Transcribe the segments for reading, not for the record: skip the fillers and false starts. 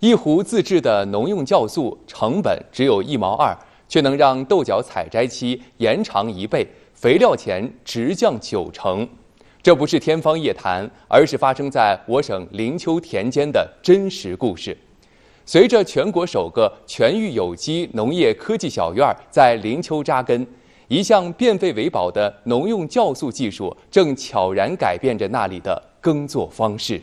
一壶自制的农用酵素成本只有1毛2，却能让豆角采摘期延长1倍，肥料钱直降90%。这不是天方夜谭，而是发生在我省灵丘田间的真实故事。随着全国首个全域有机农业科技小院在灵丘扎根，一向变废为宝的农用酵素技术正悄然改变着那里的耕作方式。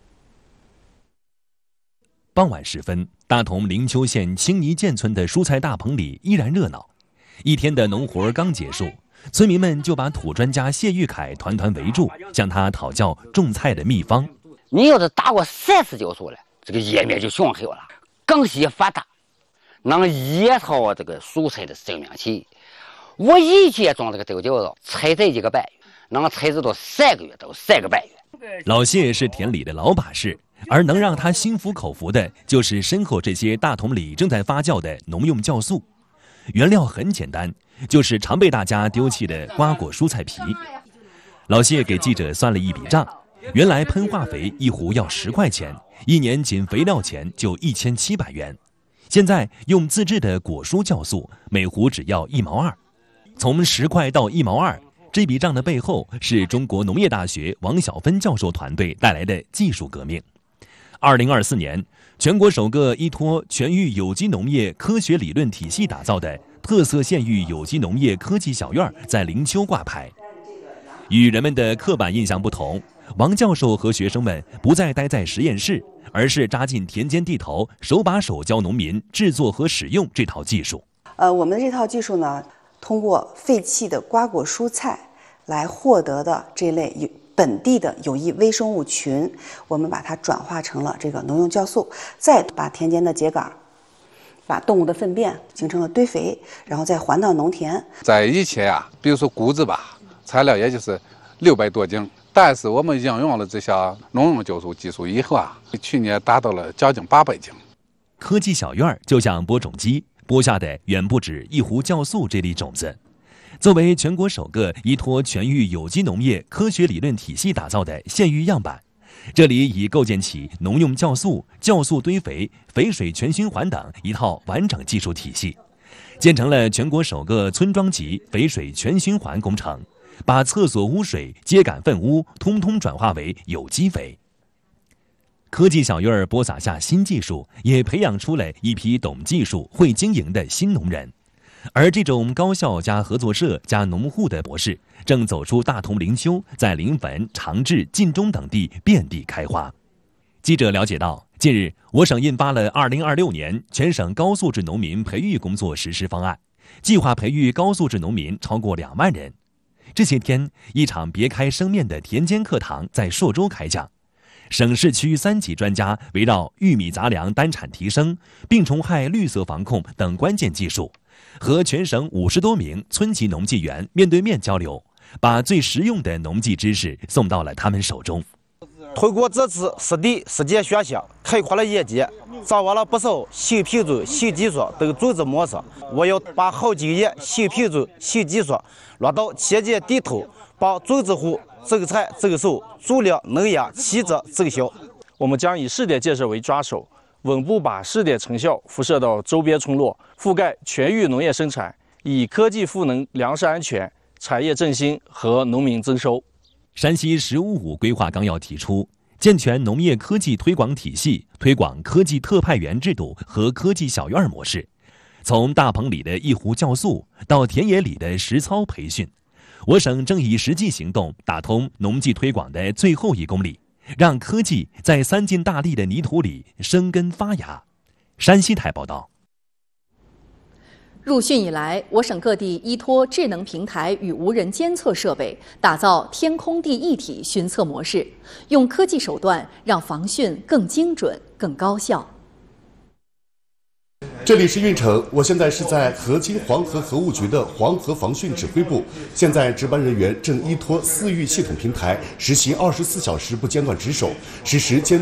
傍晚时分，大同灵丘县青泥涧村的蔬菜大棚里依然热闹。一天的农活刚结束，村民们就把土专家谢玉凯团团围住，向他讨教种菜的秘方。 你要是打过3次酵素了，这个叶面就雄厚了，更细发达，能延长这个蔬菜的生命期。我以前种这个豆角子，采摘1个半月，能采摘到3个月到3个半月。 老谢是田里的老把式，而能让他心服口服的，就是身后这些大桶里正在发酵的农用酵素。原料很简单，就是常被大家丢弃的瓜果蔬菜皮。老谢给记者算了一笔账，原来喷化肥一壶要10块钱，1年仅肥料钱就1700元。现在用自制的果蔬酵素，每壶只要1毛2。从10块到1毛2，这笔账的背后是中国农业大学王晓芬教授团队带来的技术革命。2024年，全国首个依托全域有机农业科学理论体系打造的特色县域有机农业科技小院在灵丘挂牌。与人们的刻板印象不同，王教授和学生们不再待在实验室，而是扎进田间地头，手把手教农民制作和使用这套技术。 我们的这套技术呢，通过废弃的瓜果蔬菜来获得的这类本地的有益微生物群，我们把它转化成了这个农用酵素，再把田间的秸秆、把动物的粪便形成了堆肥，然后再还到农田。 在以前啊，比如说谷子吧，材料也就是600多斤，但是我们应用了这项农用酵素技术以后啊，去年达到了将近800斤。 科技小院就像播种机，播下的远不止一壶酵素这粒种子。作为全国首个依托全域有机农业科学理论体系打造的县域样板，这里已构建起农用酵素、酵素堆肥、肥水全循环等一套完整技术体系，建成了全国首个村庄级肥水全循环工程，把厕所污水、秸秆粪污通通转化为有机肥。科技小院播撒下新技术，也培养出了一批懂技术、会经营的新农人。而这种高校加合作社加农户的模式，正走出大同灵丘，在临汾、长治、晋中等地遍地开花。记者了解到，近日我省印发了2026年全省高素质农民培育工作实施方案，计划培育高素质农民超过2万人。这些天，一场别开生面的田间课堂在朔州开讲。省市区3级专家围绕玉米杂粮单产提升、病虫害绿色防控等关键技术，和全省50多名村级农技员面对面交流，把最实用的农技知识送到了他们手中。 通过这次实地实践学习，开阔了眼界，掌握了不少新品种、新技术等种植模式。我要把好经验、新品种、新技术落到田间地头，帮种植户增产增收，助力农业气质增效。 我们将以试点建设为抓手，稳步把试点成效辐射到周边村落，覆盖全域农业生产，以科技赋能粮食安全、产业振兴和农民增收。 山西“15+5”规划纲要提出，健全农业科技推广体系，推广科技特派员制度和科技小院模式。从大棚里的一壶酵素到田野里的实操培训，我省正以实际行动打通农技推广的最后1公里，让科技在3进大地的泥土里生根发芽。山西台报道。 入汛以来，我省各地依托智能平台与无人监测设备，打造天空地一体巡测模式，用科技手段让防汛更精准、更高效。 这里是运城，我现在是在河津黄河河务局的黄河防汛指挥部。现在值班人员正依托4域系统平台，实行24小时不间断值守，实时监